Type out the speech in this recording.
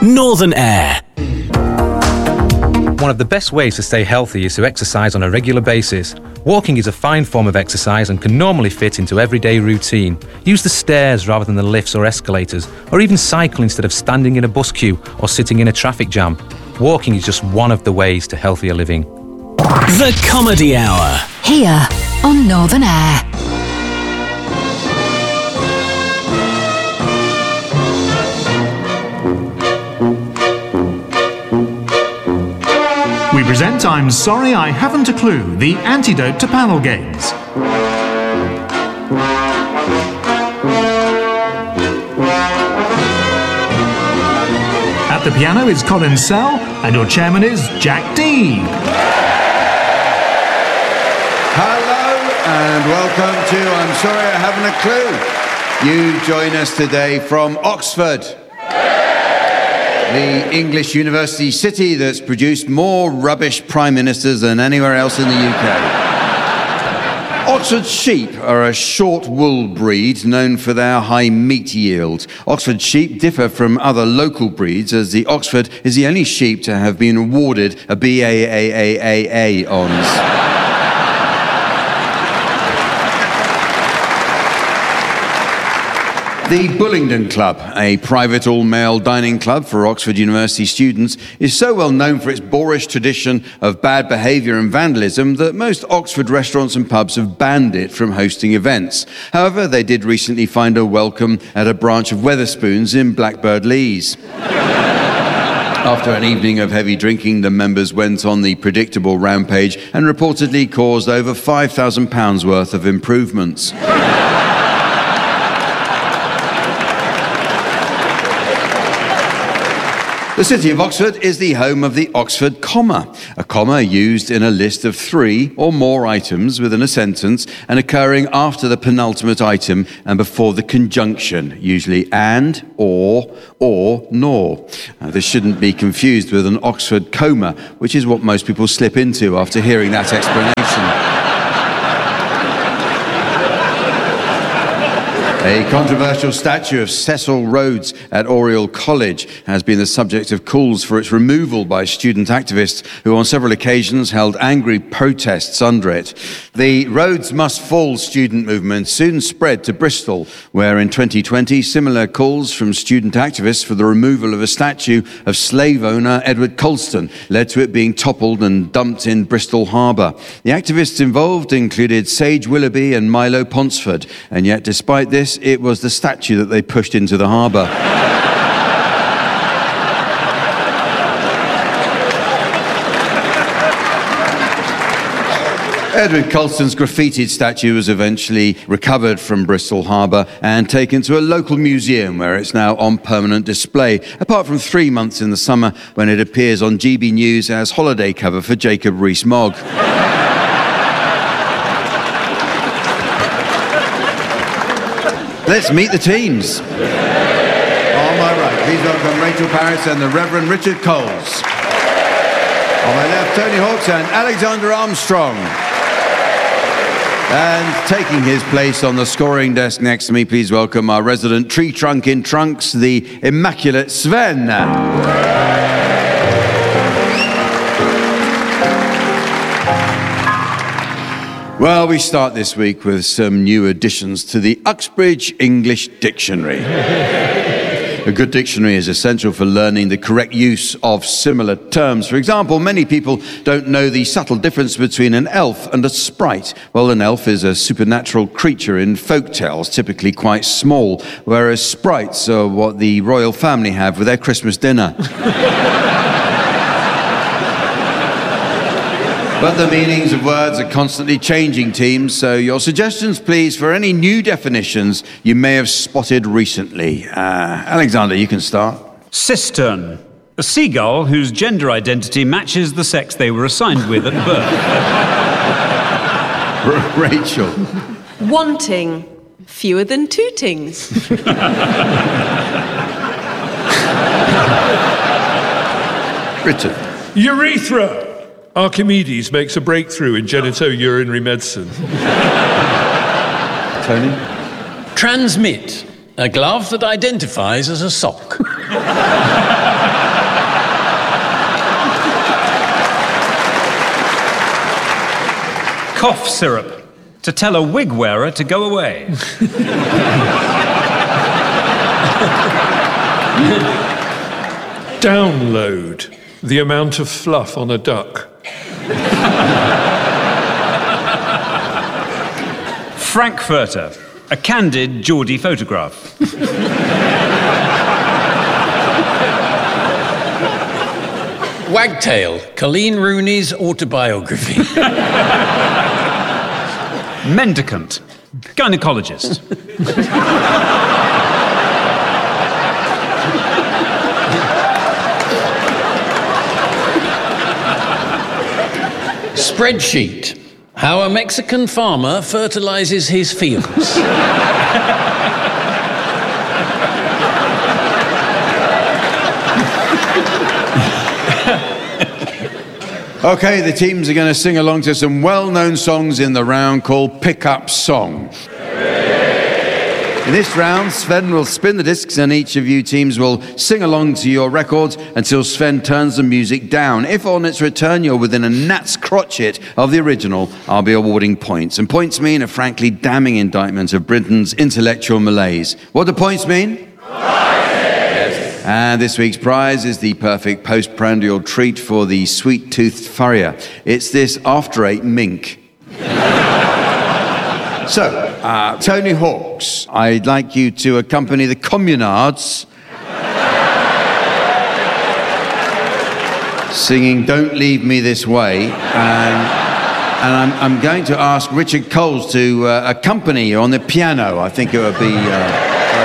Northern Air. One of the best ways to stay healthy is to exercise on a regular basis. Walking is a fine form of exercise and can normally fit into everyday routine. Use the stairs rather than the lifts or escalators, or even cycle instead of standing in a bus queue or sitting in a traffic jam. Walking is just one of the ways to healthier living. The Comedy Hour. Here on Northern Air. We present I'm Sorry I Haven't a Clue, the antidote to panel games. At the piano is Colin Sell, and your chairman is Jack Dee. Hello and welcome to I'm Sorry I Haven't a Clue. You join us today from Oxford, the English university city that's produced more rubbish prime ministers than anywhere else in the UK. Oxford sheep are a short wool breed known for their high meat yield. Oxford sheep differ from other local breeds as the Oxford is the only sheep to have been awarded a BAAAA honours. The Bullingdon Club, a private all-male dining club for Oxford University students, is so well known for its boorish tradition of bad behaviour and vandalism that most Oxford restaurants and pubs have banned it from hosting events. However, they did recently find a welcome at a branch of Wetherspoons in Blackbird Leys. After an evening of heavy drinking, the members went on the predictable rampage and reportedly caused over £5,000 worth of improvements. The city of Oxford is the home of the Oxford comma, a comma used in a list of 3 or more items within a sentence and occurring after the penultimate item and before the conjunction, usually and, or, nor. This shouldn't be confused with an Oxford coma, which is what most people slip into after hearing that explanation. A controversial statue of Cecil Rhodes at Oriel College has been the subject of calls for its removal by student activists who on several occasions held angry protests under it. The Rhodes Must Fall student movement soon spread to Bristol, where in 2020 similar calls from student activists for the removal of a statue of slave owner Edward Colston led to it being toppled and dumped in Bristol Harbour. The activists involved included Sage Willoughby and Milo Ponsford, and yet despite this, it was the statue that they pushed into the harbour. Edward Colston's graffitied statue was eventually recovered from Bristol Harbour and taken to a local museum where it's now on permanent display, apart from 3 months in the summer when it appears on GB News as holiday cover for Jacob Rees-Mogg. Let's meet the teams. On my right, please welcome Rachel Parris and the Reverend Richard Coles. On my left, Tony Hawks and Alexander Armstrong. And taking his place on the scoring desk next to me, please welcome our resident tree trunk in trunks, the immaculate Sven. Well, we start this week with some new additions to the Uxbridge English Dictionary. A good dictionary is essential for learning the correct use of similar terms. For example, many people don't know the subtle difference between an elf and a sprite. Well, an elf is a supernatural creature in folk tales, typically quite small, whereas sprites are what the royal family have with their Christmas dinner. But the meanings of words are constantly changing, teams, so your suggestions, please, for any new definitions you may have spotted recently. Alexander, you can start. Cistern. A seagull whose gender identity matches the sex they were assigned with at birth. Rachel. Wanting. Fewer than tootings. Richard. Urethra. Archimedes makes a breakthrough in genitourinary medicine. Tony? Transmit. A glove that identifies as a sock. Cough syrup. To tell a wig wearer to go away. Download. The amount of fluff on a duck. Frankfurter. A candid Geordie photograph. Wagtail. Colleen Rooney's autobiography. Mendicant. Gynecologist. Spreadsheet. How a Mexican farmer fertilizes his fields. Okay, the teams are going to sing along to some well-known songs in the round called Pick-Up Song. In this round, Sven will spin the discs and each of you teams will sing along to your records until Sven turns the music down. If on its return you're within a gnat's crotchet of the original, I'll be awarding points. And points mean a frankly damning indictment of Britain's intellectual malaise. What do points mean? And this week's prize is the perfect postprandial treat for the sweet-toothed furrier. It's this after-eight mink. So, Tony Hawks, I'd like you to accompany the Communards singing Don't Leave Me This Way. And I'm going to ask Richard Coles to accompany you on the piano. I think it would be...